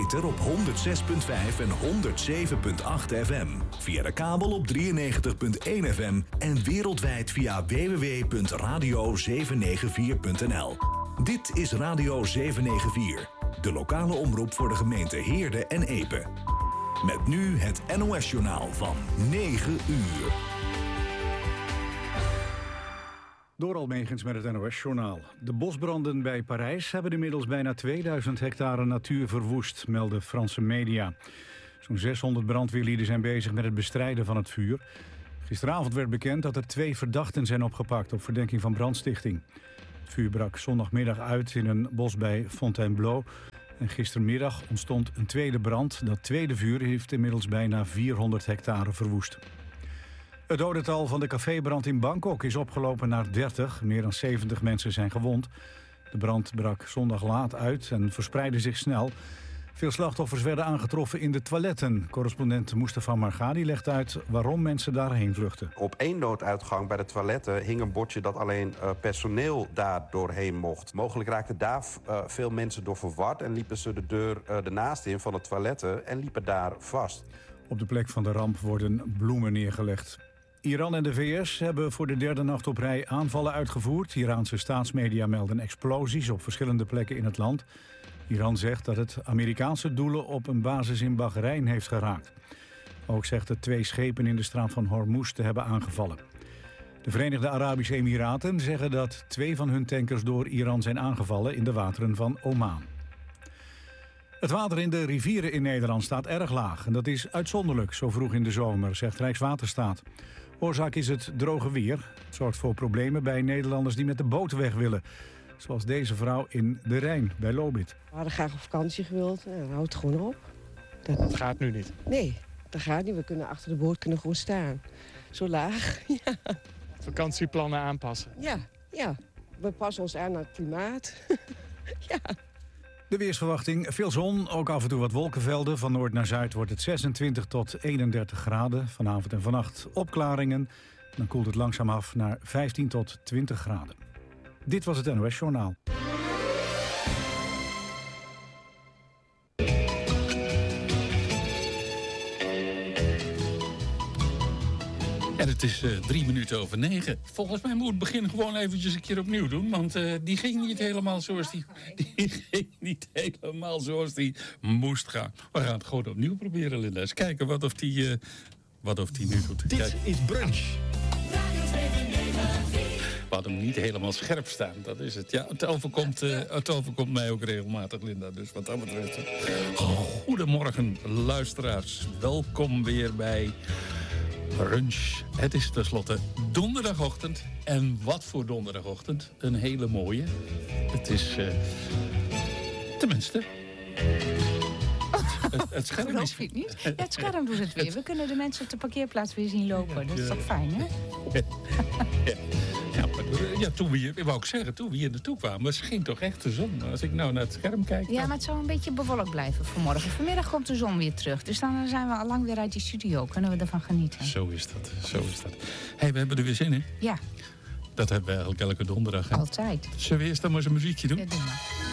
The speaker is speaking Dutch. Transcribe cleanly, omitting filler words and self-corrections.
ether op 106.5 en 107.8 FM. Via de kabel op 93.1 FM en wereldwijd via www.radio794.nl. Dit is Radio 794, de lokale omroep voor de gemeente Heerde en Epe. Met nu het NOS-journaal van 9 uur. Door Almegens met het NOS-journaal. De bosbranden bij Parijs hebben inmiddels bijna 2000 hectare natuur verwoest, melden Franse media. Zo'n 600 brandweerlieden zijn bezig met het bestrijden van het vuur. Gisteravond werd bekend dat er 2 verdachten zijn opgepakt op verdenking van brandstichting. Het vuur brak zondagmiddag uit in een bos bij Fontainebleau. En gistermiddag ontstond een tweede brand. Dat tweede vuur heeft inmiddels bijna 400 hectare verwoest. Het dodental van de cafébrand in Bangkok is opgelopen naar 30. Meer dan 70 mensen zijn gewond. De brand brak zondag laat uit en verspreidde zich snel. Veel slachtoffers werden aangetroffen in de toiletten. Correspondent Mustafa Margadi legt uit waarom mensen daarheen vluchten. Op 1 nooduitgang bij de toiletten hing een bordje dat alleen personeel daar doorheen mocht. Mogelijk raakten daar veel mensen door verward en liepen ze de deur ernaast in van de toiletten en liepen daar vast. Op de plek van de ramp worden bloemen neergelegd. Iran en de VS hebben voor de derde nacht op rij aanvallen uitgevoerd. Iraanse staatsmedia melden explosies op verschillende plekken in het land. Iran zegt dat het Amerikaanse doelen op een basis in Bahrein heeft geraakt. Ook zegt het 2 schepen in de straat van Hormuz te hebben aangevallen. De Verenigde Arabische Emiraten zeggen dat 2 van hun tankers door Iran zijn aangevallen in de wateren van Oman. Het water in de rivieren in Nederland staat erg laag. En dat is uitzonderlijk, zo vroeg in de zomer, zegt Rijkswaterstaat. Oorzaak is het droge weer. Het zorgt voor problemen bij Nederlanders die met de boot weg willen. Zoals deze vrouw in de Rijn bij Lobith. We hadden graag op vakantie gewild. Dan houdt het gewoon op. Dat gaat nu niet? Nee, dat gaat niet. We kunnen achter de boot gewoon staan. Zo laag, ja. Vakantieplannen aanpassen? Ja. We passen ons aan naar het klimaat. Ja. De weersverwachting, veel zon, ook af en toe wat wolkenvelden. Van noord naar zuid wordt het 26 tot 31 graden. Vanavond en vannacht opklaringen. Dan koelt het langzaam af naar 15 tot 20 graden. Dit was het NOS Journaal. En het is 3 minuten over 9. Volgens mij moet het begin gewoon eventjes een keer opnieuw doen. Want die ging niet helemaal zoals die moest gaan. We gaan het gewoon opnieuw proberen, Linda. Eens kijken wat of die nu doet. Dit is Brunch. We hadden hem niet helemaal scherp staan, dat is het. Ja, het overkomt mij ook regelmatig, Linda. Dus wat dat betreft. Goedemorgen, luisteraars. Welkom weer bij Brunch. Het is tenslotte donderdagochtend. En wat voor donderdagochtend. Een hele mooie. Het is tenminste. Het scherm geloof je het niet? Ja, het scherm doet het weer. We kunnen de mensen op de parkeerplaats weer zien lopen. Dat is toch fijn, hè? Toen we hier naartoe kwamen, scheen toch echt de zon. Als ik nou naar het scherm kijk... Ja, maar het zou een beetje bewolkt blijven vanmorgen. Vanmiddag komt de zon weer terug. Dus dan zijn we al lang weer uit die studio. Kunnen we ervan genieten. Zo is dat. Hey, we hebben er weer zin in. Ja. Dat hebben we eigenlijk elke donderdag. Hè? Altijd. Zullen we eerst dan maar eens een muziekje doen? Ja, doe maar.